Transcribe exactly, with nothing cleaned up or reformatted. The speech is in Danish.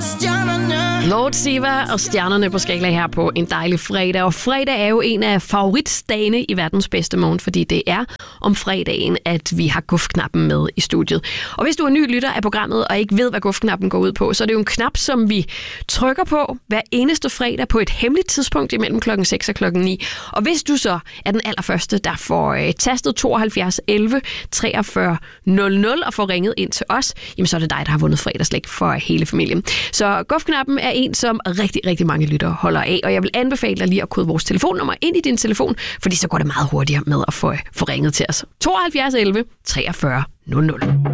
Lord Siva og stjernerne på skala her på en dejlig fredag. Og fredag er jo en af favoritdagene i verdens bedste morgen, fordi det er om fredagen, at vi har gufknappen med i studiet. Og hvis du er ny lytter af programmet og ikke ved, hvad gufknappen går ud på, så er det jo en knap, som vi trykker på hver eneste fredag på et hemmeligt tidspunkt imellem klokken seks og klokken ni. Og hvis du så er den allerførste, der får øh, tastet tooghalvfjerds elleve treogfyrre nul nul og får ringet ind til os, jamen så er det dig, der har vundet fredagslæg for hele familien. Så gufknappen er en, som rigtig, rigtig mange lyttere holder af, og jeg vil anbefale dig lige at kode vores telefonnummer ind i din telefon, fordi så går det meget hurtigere med at få, få ringet til os. tooghalvfjerds elleve treogfyrre nul nul.